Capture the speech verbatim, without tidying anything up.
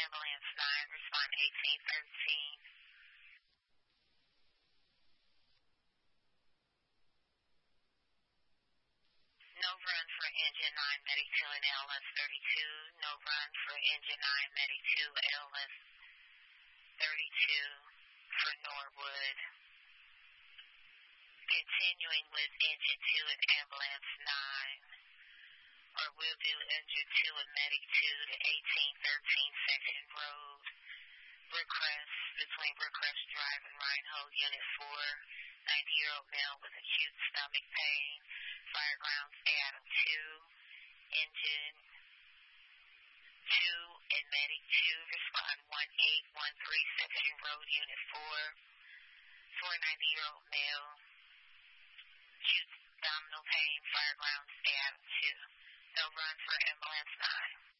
Ambulance nine, respond eighteen thirteen. No run for Engine nine, Medic two and L S thirty-two. No run for Engine nine, Medic two, L S thirty-two for Norwood. Continuing with Engine two and Ambulance nine. Or we'll do Engine two and Medic two to eighteen thirteen Section Road. Brookcrest, between Brookcrest Drive and Reinhold, Unit four. ninety-year-old male with acute stomach pain. Firegrounds Adam two. Engine two and Medic two, respond one eight one three Section Road, Unit four. For ninety-year-old male, acute abdominal pain. Firegrounds Adam two. No run for Ambulance nine.